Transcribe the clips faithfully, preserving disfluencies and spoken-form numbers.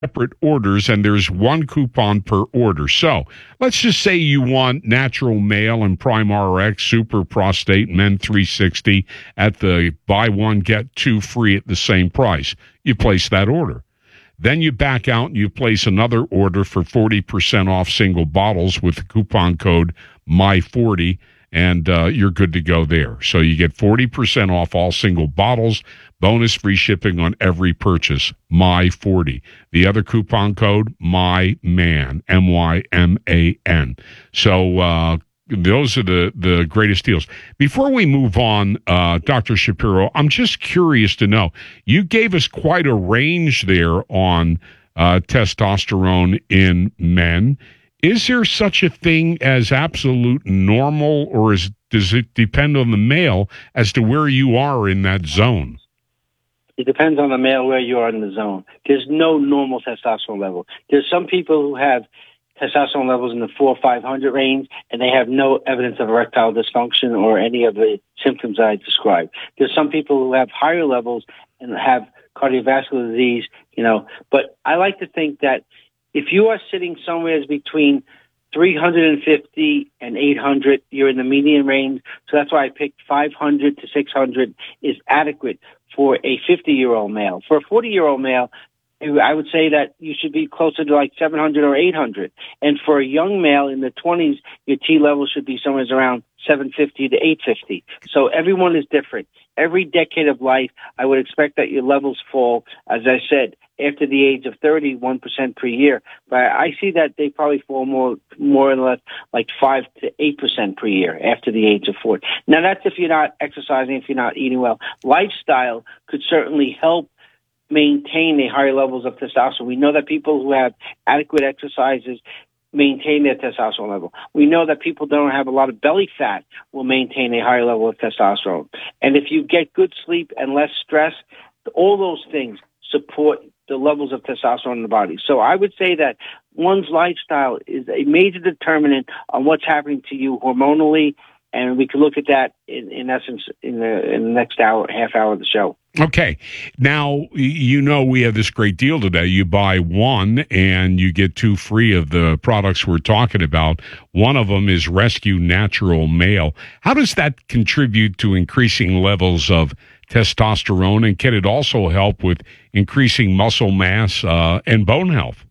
separate orders, and there's one coupon per order. So let's just say you want Natural Male and Prime R X, Super Prostate, Men three sixty at the buy one, get two free at the same price. You place that order. Then you back out and you place another order for forty percent off single bottles with the coupon code M Y forty, and uh, you're good to go there. So you get forty percent off all single bottles, bonus free shipping on every purchase, M Y forty. The other coupon code, MyMan, M Y M A N. So uh, those are the, the greatest deals. Before we move on, uh, Doctor Shapiro, I'm just curious to know, you gave us quite a range there on uh, testosterone in men. Is there such a thing as absolute normal, or is, does it depend on the male as to where you are in that zone? It depends on the male where you are in the zone. There's no normal testosterone level. There's some people who have testosterone levels in the four or five hundred range, and they have no evidence of erectile dysfunction or any of the symptoms I described. There's some people who have higher levels and have cardiovascular disease, you know. But I like to think that if you are sitting somewhere between three hundred fifty and eight hundred, you're in the median range. So that's why I picked five hundred to six hundred is adequate for a fifty-year-old male. For a forty-year-old male, I would say that you should be closer to like seven hundred or eight hundred. And for a young male in the twenties, your T level should be somewhere around seven fifty to eight fifty. So everyone is different. Every decade of life, I would expect that your levels fall, as I said, after the age of thirty, one percent per year. But I see that they probably fall more, more or less like five to eight percent per year after the age of forty. Now, that's if you're not exercising, if you're not eating well. Lifestyle could certainly help maintain the higher levels of testosterone. We know that people who have adequate exercises maintain their testosterone level. We know that people who don't have a lot of belly fat will maintain a higher level of testosterone. And if you get good sleep and less stress, all those things support the levels of testosterone in the body. So I would say that one's lifestyle is a major determinant on what's happening to you hormonally, and we can look at that in, in essence in the, in the next hour, half hour of the show. Okay. Now, you know we have this great deal today. You buy one and you get two free of the products we're talking about. One of them is Rescue Natural Male. How does that contribute to increasing levels of testosterone, and can it also help with increasing muscle mass uh, and bone health?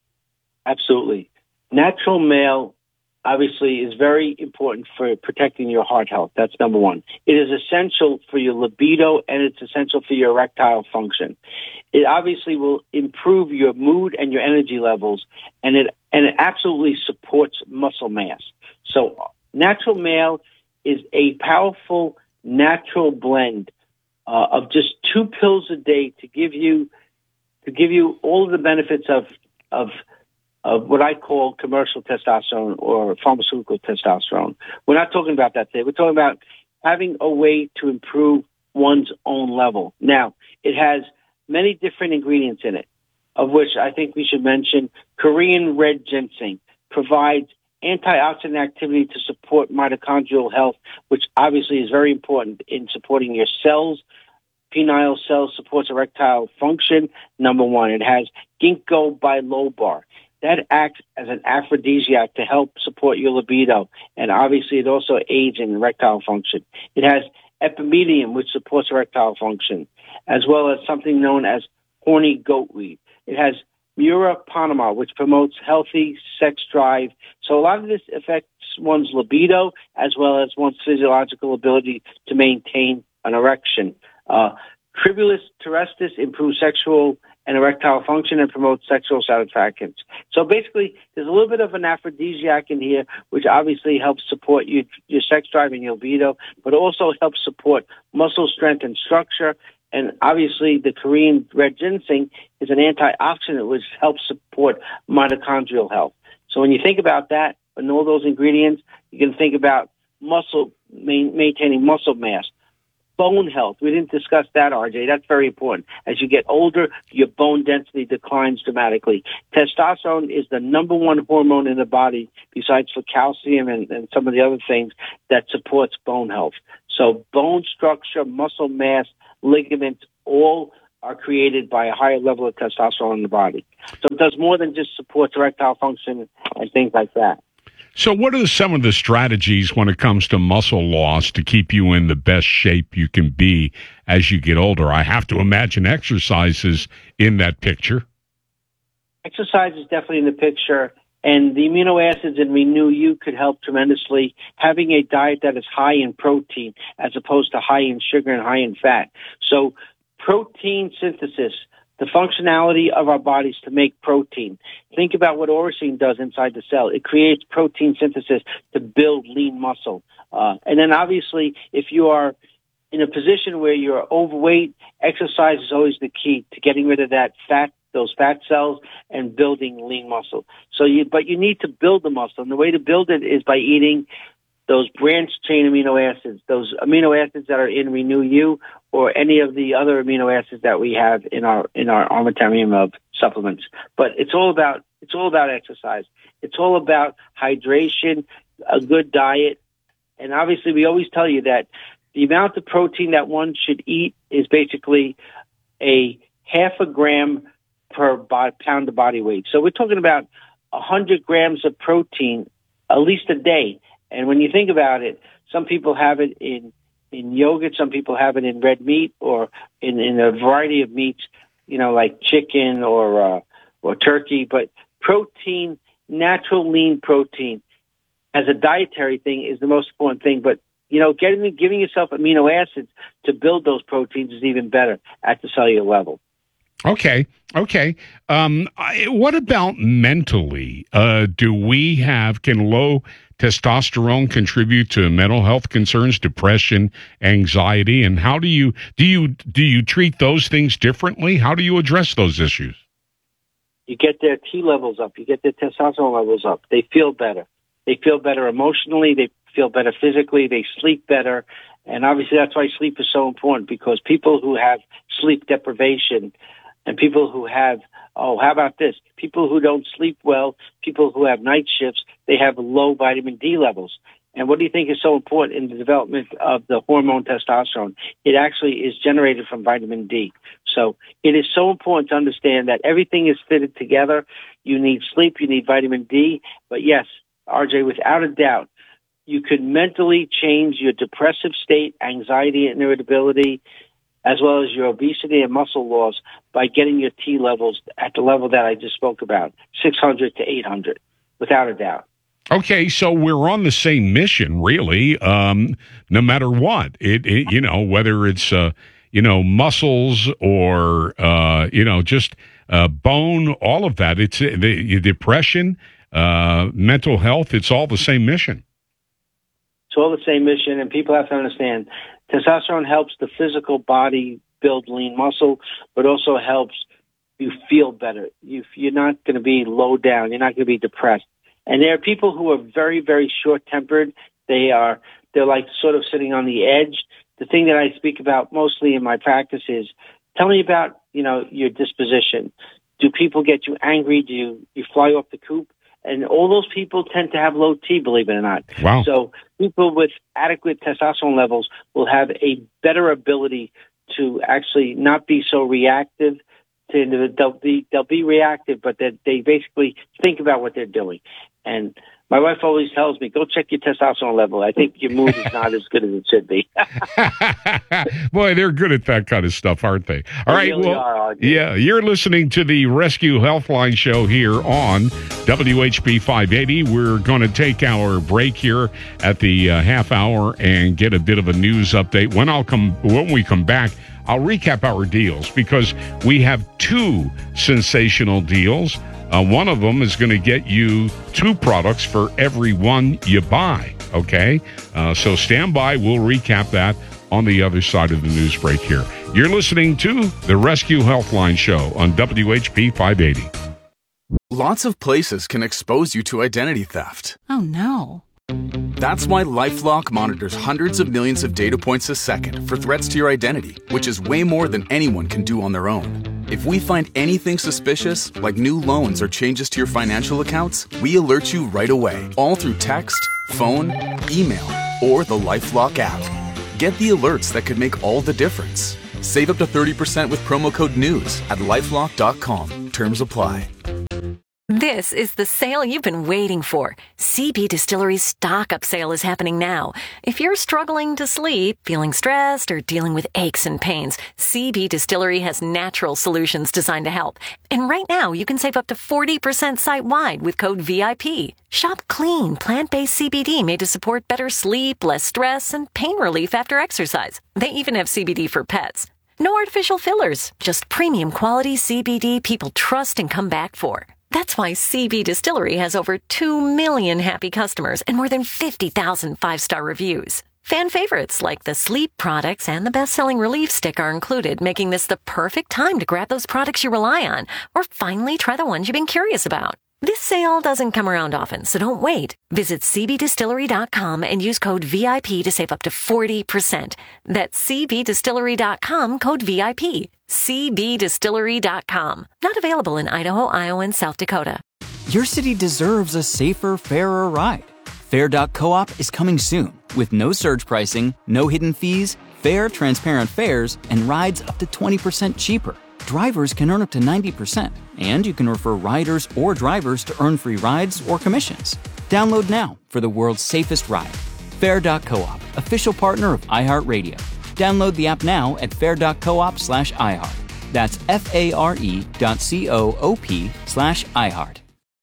Absolutely. Natural Male obviously is very important for protecting your heart health. That's number one. It is essential for your libido, and it's essential for your erectile function. It obviously will improve your mood and your energy levels, and it and it absolutely supports muscle mass. So Natural Male is a powerful natural blend uh, of just two pills a day to give you to give you all of the benefits of of of what I call commercial testosterone or pharmaceutical testosterone. We're not talking about that today. We're talking about having a way to improve one's own level. Now, it has many different ingredients in it, of which I think we should mention Korean red ginseng provides antioxidant activity to support mitochondrial health, which obviously is very important in supporting your cells. Penile cells supports erectile function, number one. It has ginkgo biloba. That acts as an aphrodisiac to help support your libido, and obviously it also aids in erectile function. It has epimedium, which supports erectile function, as well as something known as horny goatweed. It has Mura Panama, which promotes healthy sex drive. So a lot of this affects one's libido as well as one's physiological ability to maintain an erection. Uh, Tribulus terrestris improves sexual and erectile function and promotes sexual satisfaction. So basically, there's a little bit of an aphrodisiac in here, which obviously helps support your, your sex drive and your libido, but also helps support muscle strength and structure. And obviously, the Korean red ginseng is an antioxidant, which helps support mitochondrial health. So when you think about that and all those ingredients, you can think about muscle, main, maintaining muscle mass. Bone health. We didn't discuss that, R J. That's very important. As you get older, your bone density declines dramatically. Testosterone is the number one hormone in the body, besides for calcium and, and some of the other things, that supports bone health. So bone structure, muscle mass, ligaments, all are created by a higher level of testosterone in the body. So it does more than just support erectile function and things like that. So what are some of the strategies when it comes to muscle loss to keep you in the best shape you can be as you get older? I have to imagine exercise is in that picture. Exercise is definitely in the picture, and the amino acids in Renew You could help tremendously. Having a diet that is high in protein as opposed to high in sugar and high in fat. So protein synthesis, the functionality of our bodies to make protein. Think about what orosine does inside the cell. It creates protein synthesis to build lean muscle. Uh, and then obviously, if you are in a position where you're overweight, exercise is always the key to getting rid of that fat, those fat cells, and building lean muscle. So you, but you need to build the muscle. And the way to build it is by eating those branched chain amino acids, those amino acids that are in Renew You, or any of the other amino acids that we have in our in our armamentarium of supplements. But it's all about it's all about exercise. It's all about hydration, a good diet, and obviously we always tell you that the amount of protein that one should eat is basically a half a gram per bo- pound of body weight. So we're talking about one hundred grams of protein at least a day. And when you think about it, some people have it in, in yogurt, some people have it in red meat, or in, in a variety of meats, you know, like chicken or uh, or turkey. But protein, natural lean protein, as a dietary thing, is the most important thing. But, you know, getting giving yourself amino acids to build those proteins is even better at the cellular level. Okay. Okay. Um, I, what about mentally? Uh, do we have, can low testosterone contribute to mental health concerns, depression, anxiety? And how do you, do you, do you treat those things differently? How do you address those issues? You get their T levels up. You get their testosterone levels up. They feel better. They feel better emotionally. They feel better physically. They sleep better. And obviously that's why sleep is so important, because people who have sleep deprivation, and people who have, oh, how about this? People who don't sleep well, people who have night shifts, they have low vitamin D levels. And what do you think is so important in the development of the hormone testosterone? It actually is generated from vitamin D. So it is so important to understand that everything is fitted together. You need sleep, you need vitamin D. But yes, R J, without a doubt, you could mentally change your depressive state, anxiety and irritability, as well as your obesity and muscle loss, by getting your T levels at the level that I just spoke about, six hundred to eight hundred, without a doubt. Okay, so we're on the same mission, really, um, no matter what. It, it you know, whether it's, uh, you know, muscles or, uh, you know, just uh, bone, all of that. It's uh, the depression, uh, mental health, it's all the same mission. It's all the same mission, and people have to understand testosterone helps the physical body build lean muscle, but also helps you feel better. You, you're not going to be low down. You're not going to be depressed. And there are people who are very, very short-tempered. They are, they're like sort of sitting on the edge. The thing that I speak about mostly in my practice is, tell me about, you know, your disposition. Do people get you angry? Do you, you fly off the coop? And all those people tend to have low T, believe it or not. Wow. So people with adequate testosterone levels will have a better ability to actually not be so reactive. To, they'll be they'll be reactive, but they they basically think about what they're doing. And my wife always tells me, go check your testosterone level. I think your mood is not as good as it should be. Boy, they're good at that kind of stuff, aren't they? All they right. really well, are, yeah, you're listening to the Rescue Healthline show here on W H B five eighty. We're going to take our break here at the uh, half hour and get a bit of a news update. When I'll come, when we come back, I'll recap our deals, because we have two sensational deals. Uh, one of them is going to get you two products for every one you buy, okay? Uh, so stand by. We'll recap that on the other side of the news break here. You're listening to the Rescue Healthline show on W H P five eighty. Lots of places can expose you to identity theft. Oh, no. That's why LifeLock monitors hundreds of millions of data points a second for threats to your identity, which is way more than anyone can do on their own. If we find anything suspicious, like new loans or changes to your financial accounts, we alert you right away, all through text, phone, email, or the LifeLock app. Get the alerts that could make all the difference. Save up to thirty percent with promo code NEWS at lifelock dot com. Terms apply. This is the sale you've been waiting for. C B Distillery's stock up sale is happening now. If you're struggling to sleep, feeling stressed, or dealing with aches and pains, C B Distillery has natural solutions designed to help. And right now, you can save up to forty percent site-wide with code V I P. Shop clean, plant-based C B D made to support better sleep, less stress, and pain relief after exercise. They even have C B D for pets. No artificial fillers, just premium quality C B D people trust and come back for. That's why C B Distillery has over two million happy customers and more than fifty thousand five-star reviews. Fan favorites like the sleep products and the best-selling relief stick are included, making this the perfect time to grab those products you rely on or finally try the ones you've been curious about. This sale doesn't come around often, so don't wait. Visit c b distillery dot com and use code V I P to save up to forty percent. That's c b distillery dot com, code V I P. c b distillery dot com. Not available in Idaho, Iowa, and South Dakota. Your city deserves a safer, fairer ride. Fair dot coop is coming soon with no surge pricing, no hidden fees, fair, transparent fares, and rides up to twenty percent cheaper. Drivers can earn up to ninety percent, and you can refer riders or drivers to earn free rides or commissions. Download now for the world's safest ride. Fair dot coop, official partner of iHeartRadio. Download the app now at fair dot coop slash iHeart. That's F-A-R-E dot C-O-O-P slash iHeart.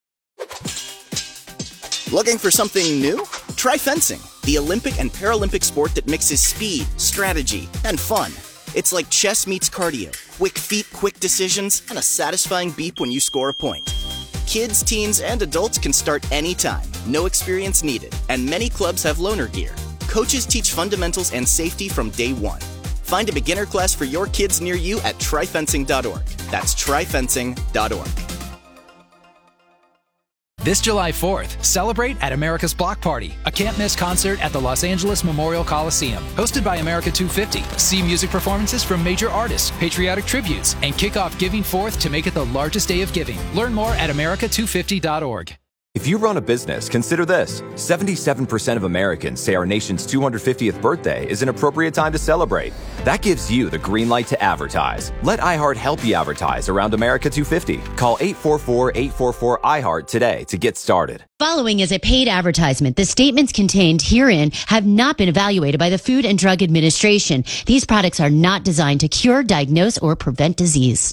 Looking for something new? Try fencing, the Olympic and Paralympic sport that mixes speed, strategy, and fun. It's like chess meets cardio, quick feet, quick decisions, and a satisfying beep when you score a point. Kids, teens, and adults can start anytime, no experience needed, and many clubs have loaner gear. Coaches teach fundamentals and safety from day one. Find a beginner class for your kids near you at try fencing dot org. That's try fencing dot org. This July fourth, celebrate at America's Block Party, a can't-miss concert at the Los Angeles Memorial Coliseum. Hosted by America two fifty. See music performances from major artists, patriotic tributes, and kick off Giving Fourth to make it the largest day of giving. Learn more at america two fifty dot org. If you run a business, consider this. seventy-seven percent of Americans say our nation's two hundred fiftieth birthday is an appropriate time to celebrate. That gives you the green light to advertise. Let iHeart help you advertise around America two fifty. Call eight four four, eight four four, I heart today to get started. Following is a paid advertisement. The statements contained herein have not been evaluated by the Food and Drug Administration. These products are not designed to cure, diagnose, or prevent disease.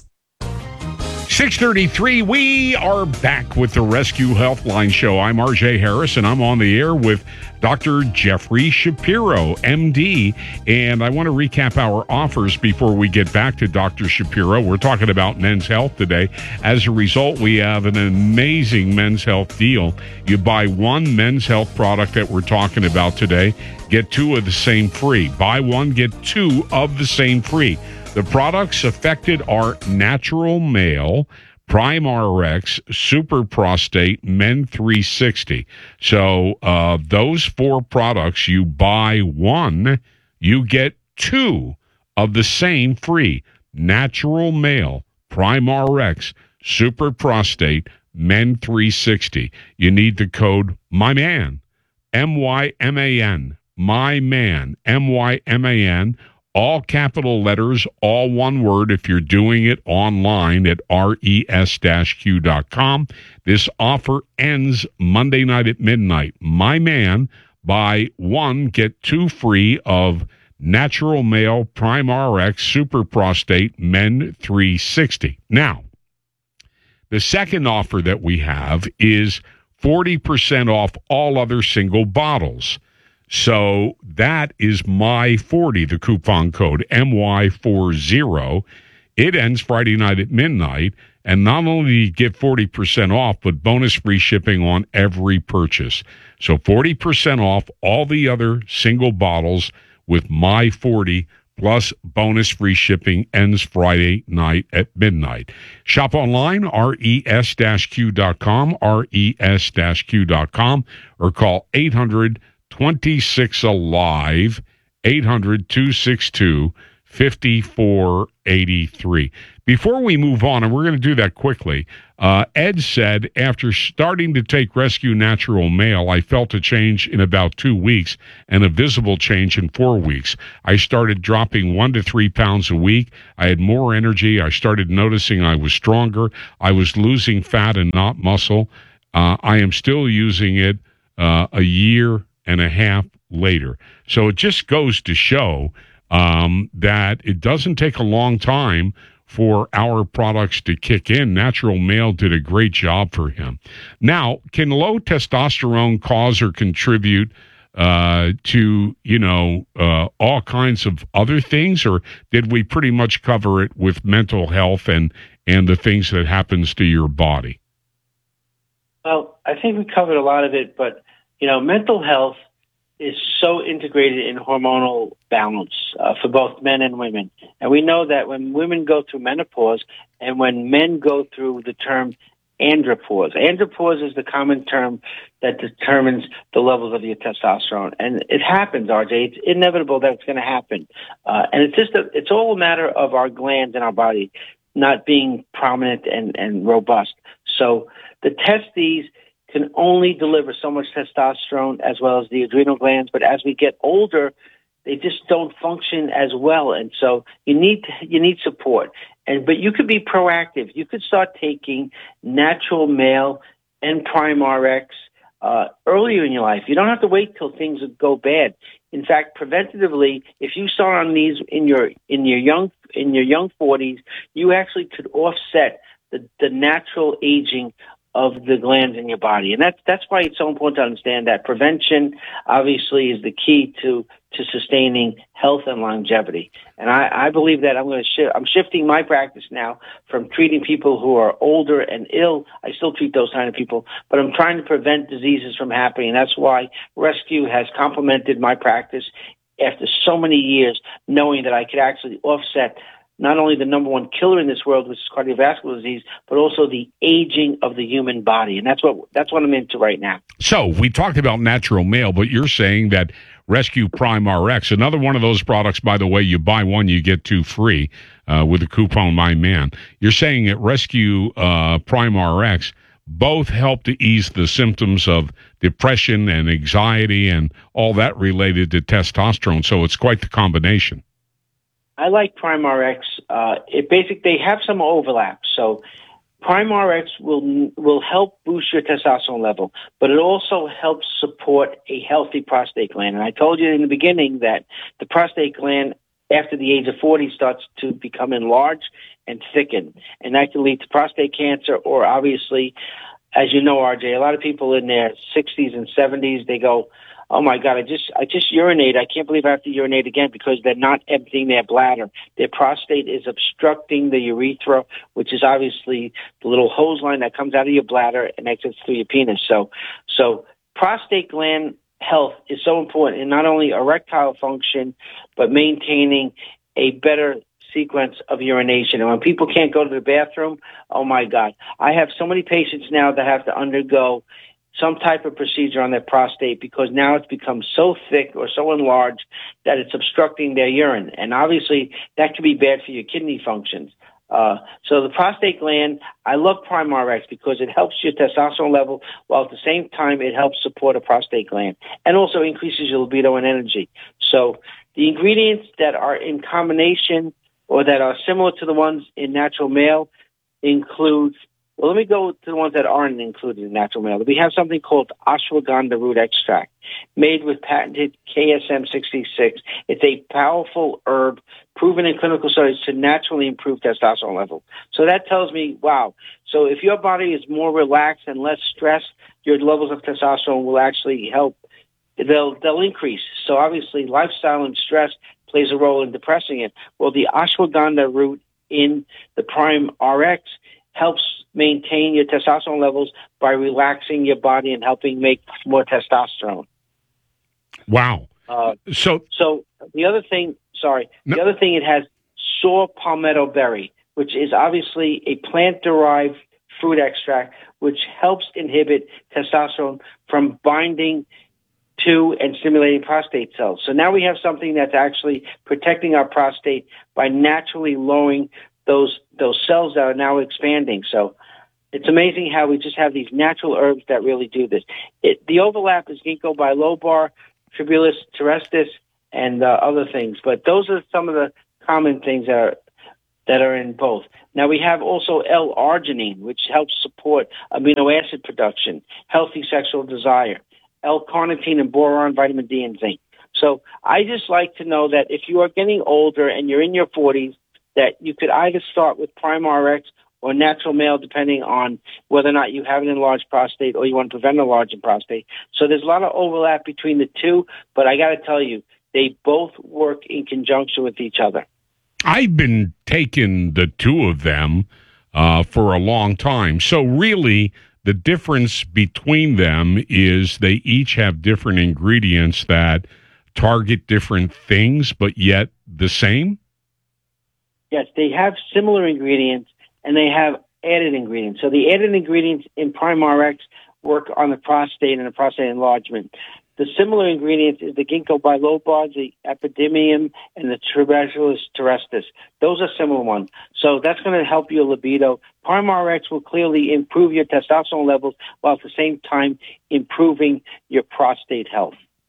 six thirty-three, we are back with the Rescue Healthline Show. I'm R J Harris, and I'm on the air with Doctor Jeffrey Shapiro, M D. And I want to recap our offers before we get back to Doctor Shapiro. We're talking about men's health today. As a result, we have an amazing men's health deal. You buy one men's health product that we're talking about today, get two of the same free. Buy one, get two of the same free. The products affected are Natural Male, Prime R X, Super Prostate, Men three sixty. So uh, those four products, you buy one, you get two of the same free. Natural Male, Prime R X, Super Prostate, Men three sixty. You need the code MYMAN, M Y M A N, MYMAN, M Y M A N. All capital letters, all one word if you're doing it online at res dash q dot com. This offer ends Monday night at midnight. My man, buy one, get two free of Natural Male, Prime R X, Super Prostate, Men three sixty. Now, the second offer that we have is forty percent off all other single bottles. So that is my forty, the coupon code, M Y forty. It ends Friday night at midnight, and not only do you get forty percent off, but bonus free shipping on every purchase. So forty percent off all the other single bottles with my forty, plus bonus free shipping, ends Friday night at midnight. Shop online, res dash q dot com, res dash q dot com, or call eight hundred twenty-six alive, eight hundred, two six two, fifty-four eighty-three. Before we move on, and we're going to do that quickly, uh, Ed said, after starting to take Rescue Natural Male, I felt a change in about two weeks and a visible change in four weeks. I started dropping one to three pounds a week. I had more energy. I started noticing I was stronger. I was losing fat and not muscle. Uh, I am still using it uh, a year and a half later. So it just goes to show um, that it doesn't take a long time for our products to kick in. Natural Male did a great job for him. Now, can low testosterone cause or contribute uh, to, you know, uh, all kinds of other things, or did we pretty much cover it with mental health and, and the things that happens to your body? Well, I think we covered a lot of it, but, you know, mental health is so integrated in hormonal balance uh, for both men and women. And we know that when women go through menopause and when men go through the term andropause, andropause is the common term that determines the levels of your testosterone. And it happens, R J. It's inevitable that it's going to happen. Uh, and it's just a, it's all a matter of our glands in our body not being prominent and, and robust. So the testes can only deliver so much testosterone as well as the adrenal glands. But as we get older, they just don't function as well. And so you need, you need support. And, but you could be proactive. You could start taking Natural Male and Prime R X uh, earlier in your life. You don't have to wait till things go bad. In fact, preventatively, if you start on these in your, in your young, in your young forties, you actually could offset the, the natural aging of the glands in your body. And that's, that's why it's so important to understand that prevention obviously is the key to, to sustaining health and longevity. And I, I believe that I'm going to shift, I'm shifting my practice now from treating people who are older and ill. I still treat those kind of people, but I'm trying to prevent diseases from happening. And that's why Rescue has complemented my practice after so many years, knowing that I could actually offset not only the number one killer in this world, which is cardiovascular disease, but also the aging of the human body. And that's what that's what I'm into right now. So we talked about Natural Male, but you're saying that Rescue Prime R X, another one of those products, by the way, you buy one, you get two free uh, with the coupon My Man. You're saying that Rescue uh, Prime R X both help to ease the symptoms of depression and anxiety and all that related to testosterone. So it's quite the combination. I like Prime R X. Uh, it basically, they have some overlap. So Prime R X will will help boost your testosterone level, but it also helps support a healthy prostate gland. And I told you in the beginning that the prostate gland after the age of forty starts to become enlarged and thicken. And that can lead to prostate cancer or obviously, as you know, R J, a lot of people in their sixties and seventies, they go, oh my God, I just, I just urinate. I can't believe I have to urinate again because they're not emptying their bladder. Their prostate is obstructing the urethra, which is obviously the little hose line that comes out of your bladder and exits through your penis. So, so prostate gland health is so important in not only erectile function, but maintaining a better sequence of urination. And when people can't go to the bathroom, oh my God, I have so many patients now that have to undergo some type of procedure on their prostate because now it's become so thick or so enlarged that it's obstructing their urine. And obviously that could be bad for your kidney functions. Uh, so the prostate gland, I love Prime R X because it helps your testosterone level while at the same time it helps support a prostate gland and also increases your libido and energy. So the ingredients that are in combination or that are similar to the ones in Natural Male include, well, let me go to the ones that aren't included in Natural Male. We have something called ashwagandha root extract made with patented K S M sixty-six. It's a powerful herb proven in clinical studies to naturally improve testosterone level. So that tells me, wow. So if your body is more relaxed and less stressed, your levels of testosterone will actually help. They'll, they'll increase. So obviously lifestyle and stress plays a role in depressing it. Well, the ashwagandha root in the Prime R X helps maintain your testosterone levels by relaxing your body and helping make more testosterone. Wow. Uh, so, so the other thing, sorry, no. the other thing, it has saw palmetto berry, which is obviously a plant-derived fruit extract, which helps inhibit testosterone from binding to and stimulating prostate cells. So now we have something that's actually protecting our prostate by naturally lowering those those cells that are now expanding. So it's amazing how we just have these natural herbs that really do this. It, the overlap is ginkgo biloba, Tribulus terrestris, and uh, other things. But those are some of the common things that are that are in both. Now we have also L-arginine, which helps support amino acid production, healthy sexual desire, L-carnitine and boron, vitamin D, and zinc. So I just like to know that if you are getting older and you're in your forties, that you could either start with Prime R X or Natural Male, depending on whether or not you have an enlarged prostate or you want to prevent an enlarged prostate. So there's a lot of overlap between the two, but I got to tell you, they both work in conjunction with each other. I've been taking the two of them uh, for a long time. So really, the difference between them is they each have different ingredients that target different things, but yet the same? Yes, they have similar ingredients, and they have added ingredients. So the added ingredients in Prime R X work on the prostate and the prostate enlargement. The similar ingredients is the ginkgo biloba, the epididymium, and the Tribulus terrestris. Those are similar ones. So that's going to help your libido. Prime R X will clearly improve your testosterone levels while at the same time improving your prostate health.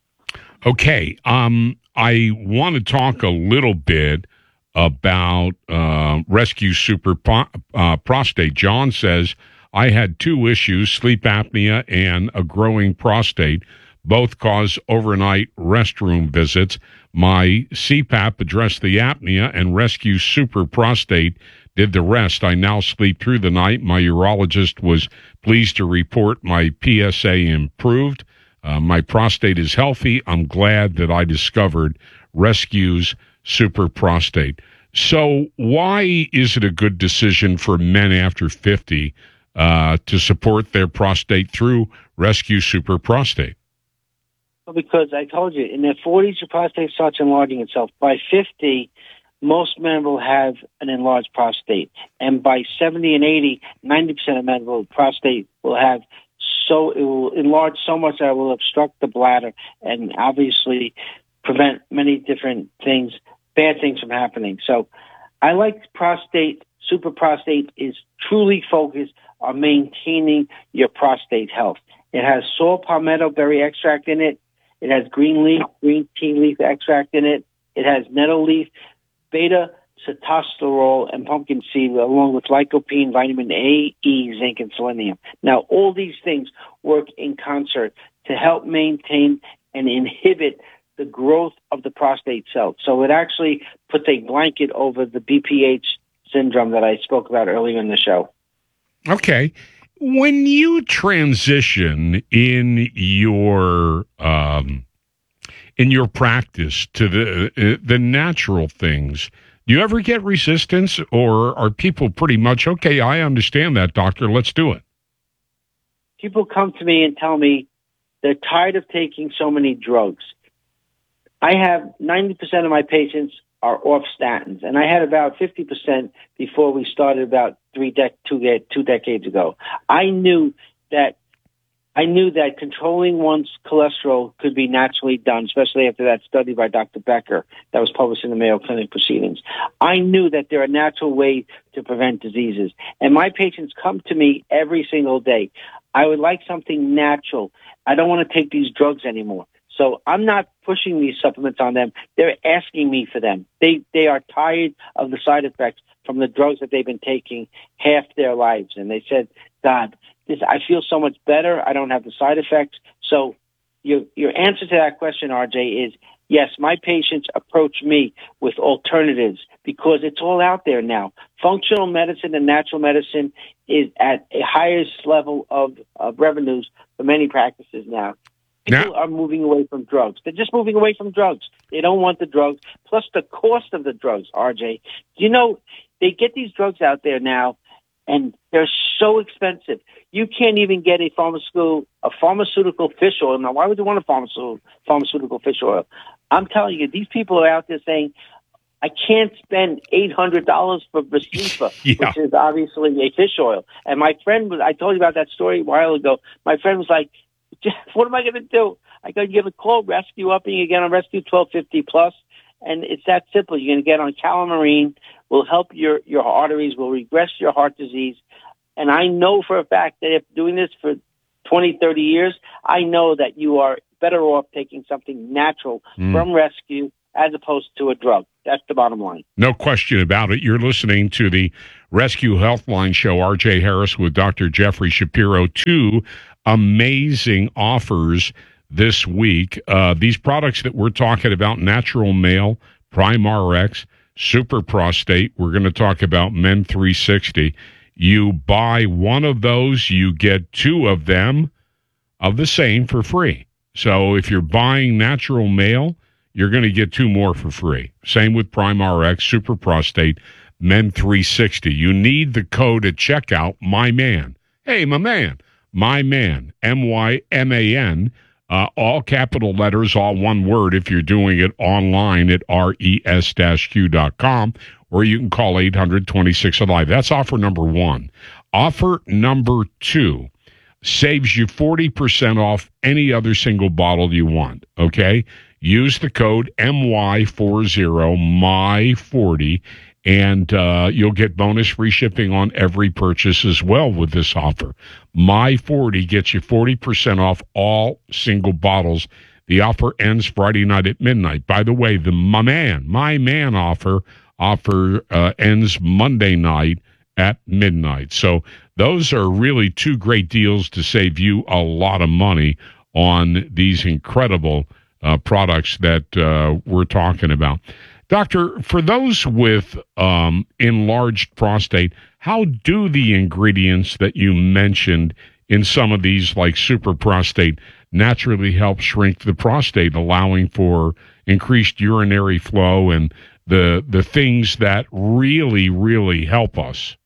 Okay. Um, I want to talk a little bit about uh, Rescue Super Pro- uh, Prostate. John says, I had two issues, sleep apnea and a growing prostate. Both cause overnight restroom visits. My C PAP addressed the apnea, and Rescue Super Prostate did the rest. I now sleep through the night. My urologist was pleased to report my P S A improved. Uh, my prostate is healthy. I'm glad that I discovered Rescue's Super Prostate. So why is it a good decision for men after fifty uh, to support their prostate through Rescue Super Prostate? Well, because I told you, in their forties, your prostate starts enlarging itself. By fifty, most men will have an enlarged prostate. And by seventy and eighty, ninety percent of men will prostate will have so, it will enlarge so much that it will obstruct the bladder and obviously prevent many different things, bad things from happening. So I like prostate. Super Prostate is truly focused on maintaining your prostate health. It has saw palmetto berry extract in it. It has green leaf, green tea leaf extract in it. It has nettle leaf, beta sitosterol, and pumpkin seed, along with lycopene, vitamin A, E, zinc, and selenium. Now, all these things work in concert to help maintain and inhibit the growth of the prostate cells. So it actually puts a blanket over the B P H syndrome that I spoke about earlier in the show. Okay. When you transition in your um, in your practice to the uh, the natural things, do you ever get resistance, or are people pretty much, okay, I understand that, doctor, let's do it? People come to me and tell me they're tired of taking so many drugs. I have ninety percent of my patients are off statins, and I had about fifty percent before we started about three dec- two, de- two decades ago. I knew that I knew that controlling one's cholesterol could be naturally done, especially after that study by Doctor Becker that was published in the Mayo Clinic Proceedings. I knew that there are natural ways to prevent diseases, and my patients come to me every single day. I would like something natural. I don't want to take these drugs anymore. So I'm not pushing these supplements on them. They're asking me for them. They they are tired of the side effects from the drugs that they've been taking half their lives. And they said, God, this, I feel so much better. I don't have the side effects. So your your answer to that question, R J, is yes, my patients approach me with alternatives because it's all out there now. Functional medicine and natural medicine is at a highest level of, of revenues for many practices now. People are moving away from drugs. They're just moving away from drugs. They don't want the drugs. Plus the cost of the drugs, R J. You know, they get these drugs out there now, and they're so expensive. You can't even get a pharmaceutical a pharmaceutical fish oil. Now, why would you want a pharmaceutical, pharmaceutical fish oil? I'm telling you, these people are out there saying, I can't spend eight hundred dollars for Vascepa, yeah. which is obviously a fish oil. And my friend was, I told you about that story a while ago. My friend was like, Jeff, what am I going to do? I got to give a call, Rescue Up, and you get on Rescue twelve fifty plus. And it's that simple. You're going to get on Calamarine. Will help your, your arteries, will regress your heart disease. And I know for a fact that if doing this for twenty, thirty years, I know that you are better off taking something natural mm. from Rescue as opposed to a drug. That's the bottom line. No question about it. You're listening to the Rescue Healthline Show. R J Harris with Doctor Jeffrey Shapiro. Two amazing offers this week. Uh, these products that we're talking about, Natural Male, Prime R X, Super Prostate. We're going to talk about Men three sixty. You buy one of those, you get two of them of the same for free. So if you're buying Natural Male, you're going to get two more for free. Same with Prime R X, Super Prostate, Men three sixty. You need the code at checkout, my man. Hey, my man. My man, M Y M A N, uh, all capital letters, all one word if you're doing it online at res q dot com, or you can call eight hundred twenty-six alive. That's offer number one. Offer number two saves you forty percent off any other single bottle you want, okay? Use the code M Y forty, M Y forty, and uh, you'll get bonus free shipping on every purchase as well with this offer. M Y forty gets you forty percent off all single bottles. The offer ends Friday night at midnight. By the way, the My Man, My Man offer offer uh, ends Monday night at midnight. So those are really two great deals to save you a lot of money on these incredible uh, products that uh, we're talking about. Doctor, for those with um, enlarged prostate, how do the ingredients that you mentioned in some of these, like Super Prostate, naturally help shrink the prostate, allowing for increased urinary flow and the the things that really, really help us?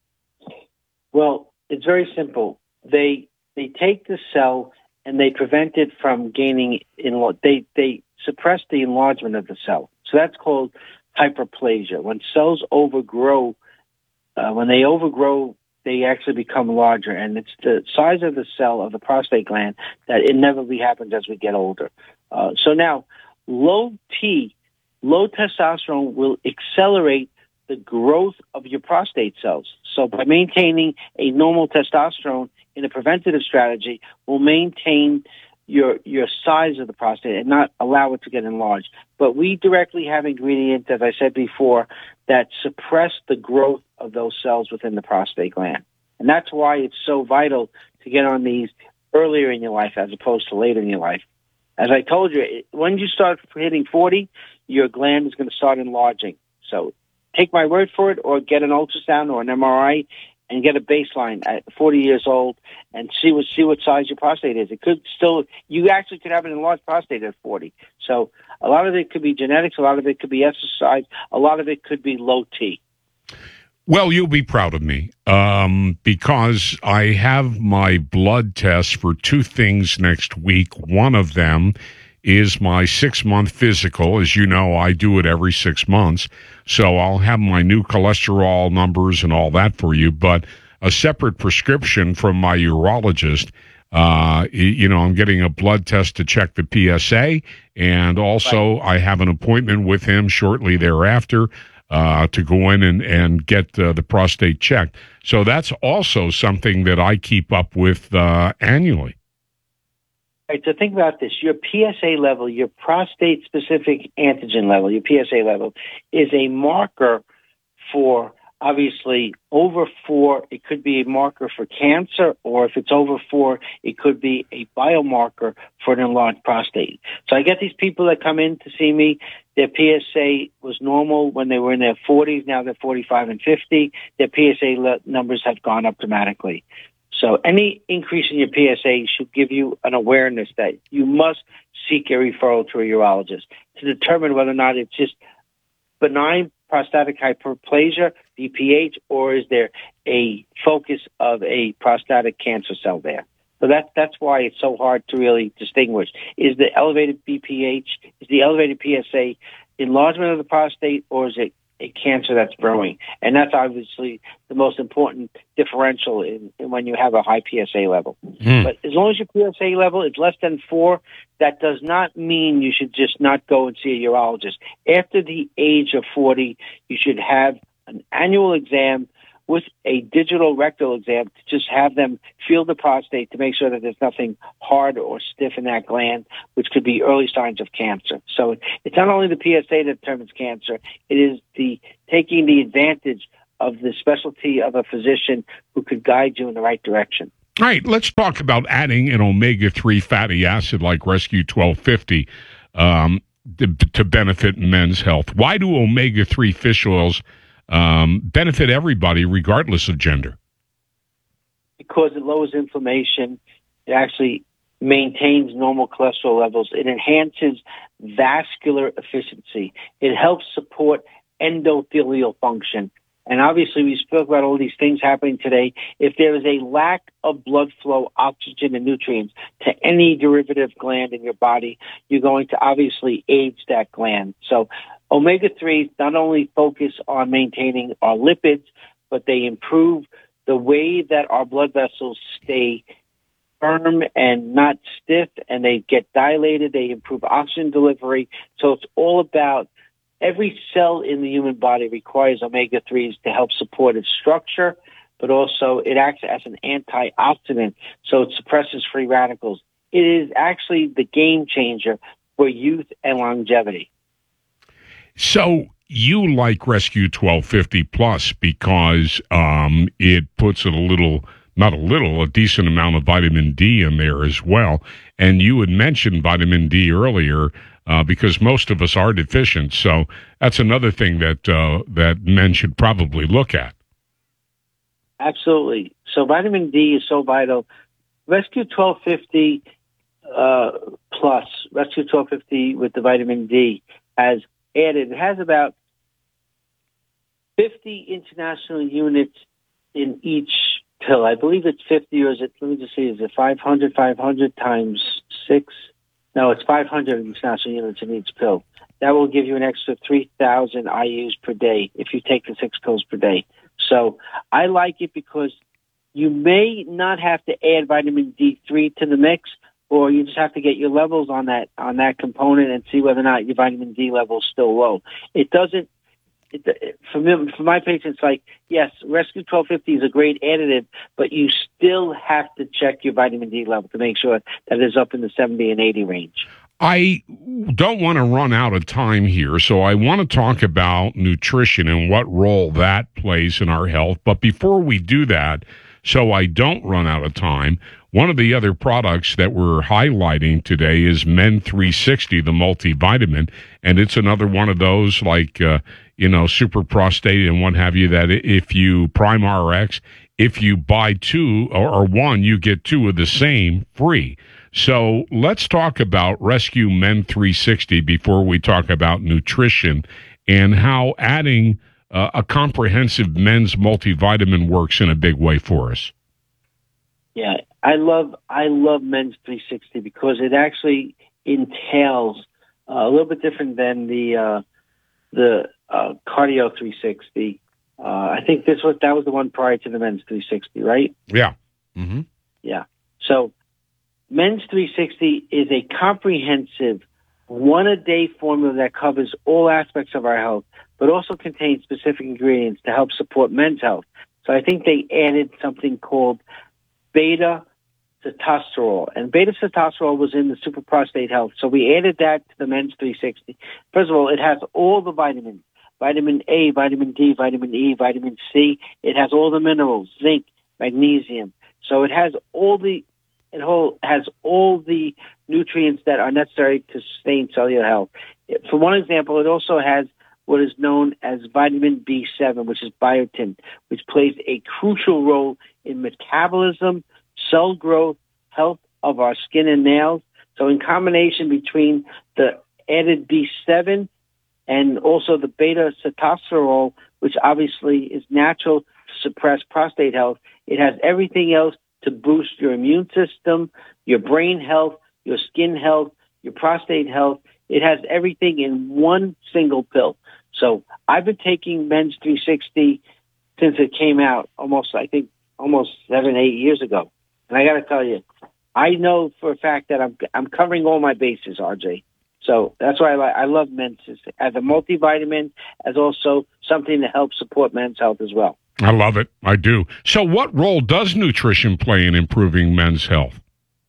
Well, it's very simple. They they take the cell and they prevent it from gaining enlargement. They they suppress the enlargement of the cell. So that's called hyperplasia. When cells overgrow, uh, when they overgrow, they actually become larger. And it's the size of the cell of the prostate gland that inevitably happens as we get older. Uh, so now, low T, low testosterone will accelerate the growth of your prostate cells. So by maintaining a normal testosterone in a preventative strategy, will maintain your your size of the prostate and not allow it to get enlarged. But we directly have ingredients, as I said before, that suppress the growth of those cells within the prostate gland. And that's why it's so vital to get on these earlier in your life as opposed to later in your life. As I told you, when you start hitting forty, your gland is going to start enlarging. So take my word for it, or get an ultrasound or an M R I and get a baseline at forty years old and see what see what size your prostate is. It could still, you actually could have an enlarged prostate at forty. So a lot of it could be genetics, a lot of it could be exercise, a lot of it could be low T. Well, you'll be proud of me um, because I have my blood test for two things next week. One of them is my six-month physical. As you know, I do it every six months. So I'll have my new cholesterol numbers and all that for you. But a separate prescription from my urologist, uh, you know, I'm getting a blood test to check the P S A. And also I have an appointment with him shortly thereafter uh, to go in and, and get uh, the prostate checked. So that's also something that I keep up with uh, annually. Right, so think about this. Your P S A level, your prostate-specific antigen level, your P S A level, is a marker for, obviously, over four. It could be a marker for cancer, or if it's over four, it could be a biomarker for an enlarged prostate. So I get these people that come in to see me. Their P S A was normal when they were in their forties. Now they're forty-five and fifty. Their P S A le- numbers have gone up dramatically. So any increase in your P S A should give you an awareness that you must seek a referral to a urologist to determine whether or not it's just benign prostatic hyperplasia, B P H, or is there a focus of a prostatic cancer cell there. So that, that's why it's so hard to really distinguish. Is the elevated B P H, is the elevated P S A enlargement of the prostate, or is it a cancer that's growing? And that's obviously the most important differential in, in when you have a high P S A level. Mm. But as long as your P S A level is less than four, that does not mean you should just not go and see a urologist. After the age of forty, you should have an annual exam with a digital rectal exam to just have them feel the prostate to make sure that there's nothing hard or stiff in that gland, which could be early signs of cancer. So it's not only the P S A that determines cancer, it is the taking the advantage of the specialty of a physician who could guide you in the right direction. All right, let's talk about adding an omega three fatty acid like Rescue twelve fifty um, to, to benefit men's health. Why do omega three fish oils um, benefit everybody regardless of gender? Because it lowers inflammation. It actually maintains normal cholesterol levels. It enhances vascular efficiency. It helps support endothelial function. And obviously, we spoke about all these things happening today. If there is a lack of blood flow, oxygen, and nutrients to any derivative gland in your body, you're going to obviously age that gland. So omega threes not only focus on maintaining our lipids, but they improve the way that our blood vessels stay firm and not stiff, and they get dilated. They improve oxygen delivery. So it's all about every cell in the human body requires omega threes to help support its structure, but also it acts as an antioxidant, so it suppresses free radicals. It is actually the game changer for youth and longevity. So you like Rescue twelve fifty Plus because um, it puts a little, not a little, a decent amount of vitamin D in there as well. And you had mentioned vitamin D earlier, Uh, because most of us are deficient. So that's another thing that uh, that men should probably look at. Absolutely. So vitamin D is so vital. Rescue twelve fifty uh, Plus, Rescue twelve fifty with the vitamin D has added, it has about fifty international units in each pill. I believe it's fifty, or is it, let me just see, is it five hundred, five hundred times six? No, it's five hundred international units in each pill. That will give you an extra three thousand I U's per day if you take the six pills per day. So I like it because you may not have to add vitamin D three to the mix, or you just have to get your levels on that on that component and see whether or not your vitamin D level is still low. It doesn't. It, for me, for my patients, like, yes, Rescue twelve fifty is a great additive, but you still have to check your vitamin D level to make sure that it's up in the seventy and eighty range. I don't want to run out of time here, so I want to talk about nutrition and what role that plays in our health. But before we do that, so I don't run out of time, one of the other products that we're highlighting today is Men three sixty, the multivitamin, and it's another one of those like, uh, you know, super prostate and what have you, that if you Prime R X, if you buy two or, or one, you get two of the same free. So let's talk about Rescue Men three sixty before we talk about nutrition and how adding uh, a comprehensive men's multivitamin works in a big way for us. Yeah, I love I love Men's three sixty because it actually entails uh, a little bit different than the uh, the uh, Cardio three sixty. Uh, I think this was that was the one prior to the Men's three sixty, right? Yeah. Mm-hmm. Yeah. So Men's three sixty is a comprehensive one-a-day formula that covers all aspects of our health, but also contains specific ingredients to help support men's health. So I think they added something called beta sitosterol, and beta sitosterol was in the super prostate health. So we added that to the Men's three sixty. First of all, it has all the vitamins, vitamin A, vitamin D, vitamin E, vitamin C. It has all the minerals, zinc, magnesium. So it has all the it whole has all the nutrients that are necessary to sustain cellular health. For one example, it also has what is known as vitamin B seven, which is biotin, which plays a crucial role in metabolism, cell growth, health of our skin and nails. So in combination between the added B seven and also the beta sitosterol, which obviously is natural to suppress prostate health, it has everything else to boost your immune system, your brain health, your skin health, your prostate health. It has everything in one single pill. So I've been taking Men's three sixty since it came out almost, I think, almost seven, eight years ago. And I got to tell you, I know for a fact that I'm I'm covering all my bases, R J. So that's why I, like, I love men's as a multivitamin, as also something to help support men's health as well. I love it. I do. So what role does nutrition play in improving men's health?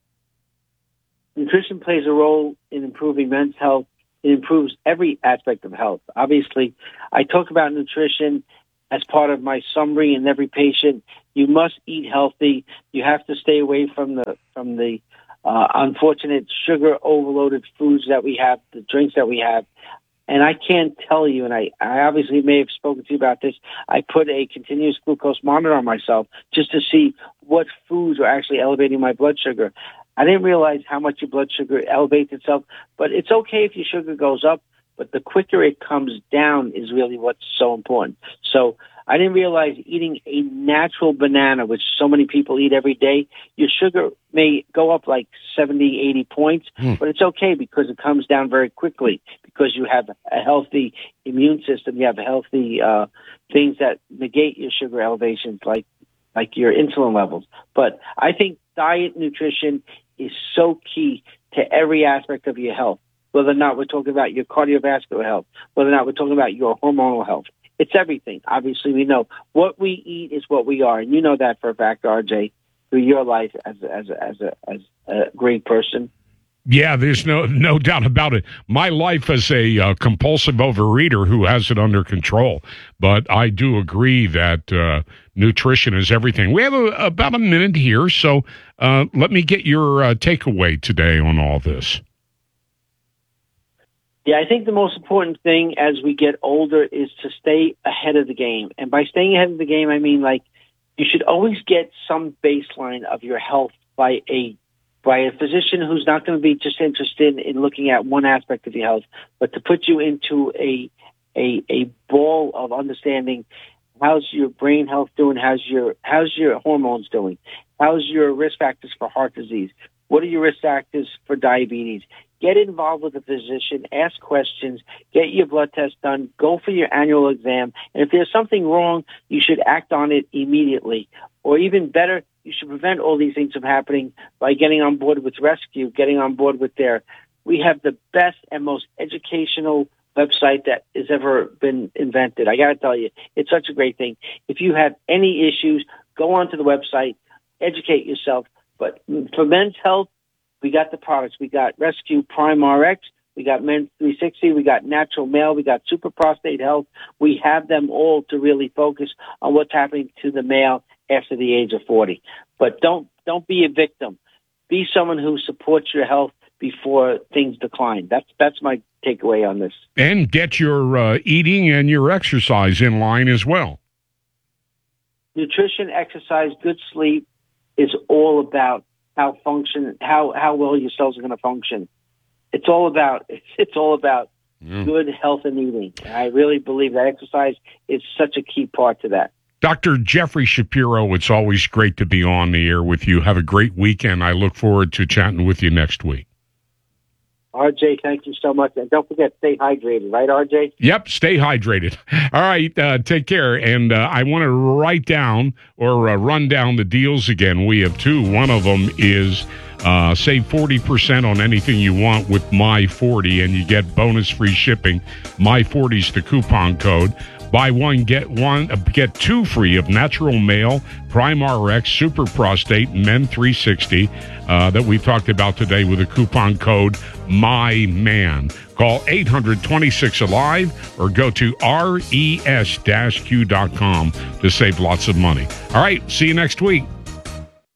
Nutrition plays a role in improving men's health. It improves every aspect of health. Obviously, I talk about nutrition as part of my summary in every patient. You must eat healthy. You have to stay away from the from the uh, unfortunate sugar overloaded foods that we have, the drinks that we have. And I can't tell you, and I, I obviously may have spoken to you about this, I put a continuous glucose monitor on myself just to see what foods are actually elevating my blood sugar. I didn't realize how much your blood sugar elevates itself, but it's okay if your sugar goes up, but the quicker it comes down is really what's so important. So I didn't realize eating a natural banana, which so many people eat every day, your sugar may go up like seventy, eighty points, mm. but it's okay because it comes down very quickly because you have a healthy immune system. You have healthy uh, things that negate your sugar elevations, like like your insulin levels. But I think diet nutrition is so key to every aspect of your health, whether or not we're talking about your cardiovascular health, whether or not we're talking about your hormonal health. It's everything. Obviously, we know what we eat is what we are, and you know that for a fact, R J, through your life as a, as a, as a, as a great person. Yeah, there's no no doubt about it. My life as a uh, compulsive overeater who has it under control, but I do agree that uh, nutrition is everything. We have a, about a minute here, so uh, let me get your uh, takeaway today on all this. Yeah, I think the most important thing as we get older is to stay ahead of the game. And by staying ahead of the game, I mean, like, you should always get some baseline of your health by a by a physician who's not going to be just interested in looking at one aspect of your health, but to put you into a a a ball of understanding. How's your brain health doing? How's your how's your hormones doing? How's your risk factors for heart disease? What are your risk factors for diabetes? Get involved with a physician, ask questions, get your blood test done, go for your annual exam. And if there's something wrong, you should act on it immediately. Or even better, you should prevent all these things from happening by getting on board with Rescue, getting on board with their, we have the best and most educational website that has ever been invented. I got to tell you, it's such a great thing. If you have any issues, go onto the website, educate yourself. But for men's health, we got the products. We got Rescue Prime R X. We got Men's three sixty. We got Natural Male. We got Super Prostate Health. We have them all to really focus on what's happening to the male after the age of forty. But don't don't be a victim. Be someone who supports your health before things decline. That's that's my takeaway on this. And get your uh, eating and your exercise in line as well. Nutrition, exercise, good sleep is all about how function, how, how well your cells are going to function. It's all about, it's, it's all about mm. good health and eating. And I really believe that exercise is such a key part to that. Doctor Jeffrey Shapiro, it's always great to be on the air with you. Have a great weekend. I look forward to chatting with you next week. R J, thank you so much. And don't forget, stay hydrated, right, R J? Yep, stay hydrated. All right, uh, take care. And uh, I want to write down or uh, run down the deals again. We have two. One of them is uh, save forty percent on anything you want with My forty, and you get bonus free shipping. My forty is the coupon code. Buy one, get one, uh, get two free of Natural Male, Prime R X, Super Prostate, Men three sixty uh, that we talked about today with a coupon code MyMan. Call eight hundred twenty-six alive or go to res dash q dot com to save lots of money. All right, see you next week.